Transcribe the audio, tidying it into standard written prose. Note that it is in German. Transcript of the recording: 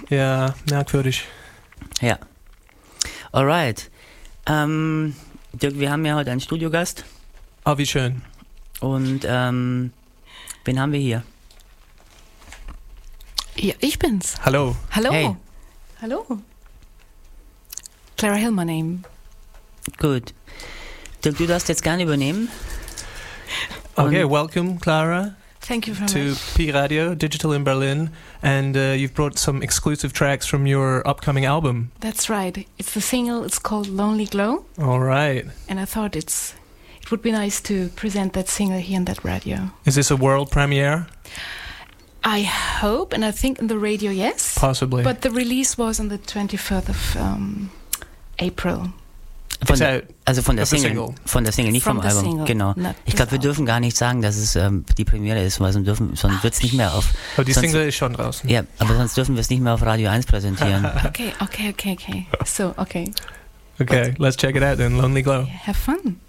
Ja, merkwürdig. Ja. Alright. Dirk, wir haben ja heute einen Studiogast. Oh, wie schön. Und wen haben wir hier? Ja, ich bin's. Hallo. Hallo. Hey. Hallo. Clara Hill, my name. Gut. Dirk, du darfst jetzt gerne übernehmen. Okay, welcome, Clara, Thank you very to much. P Radio Digital in Berlin, and you've brought some exclusive tracks from your upcoming album. That's right. It's the single. It's called Lonely Glow, All right. and I thought it would be nice to present that single here on that radio. Is this a world premiere? I hope, and I think in the radio, yes. Possibly. But the release was on the 24th of April. It's out. Also von der Of the Single. single. Von der Single, nicht From vom the Album. single, Genau. not Ich glaube, wir the dürfen gar nicht sagen, dass es die Premiere ist, weil sonst wird es nicht mehr auf. Aber die sonst- Single ist schon draußen. Ja, aber sonst dürfen wir es nicht mehr auf Radio 1 präsentieren. Okay. So, okay. Okay, let's check it out then. Lonely Glow. Have fun.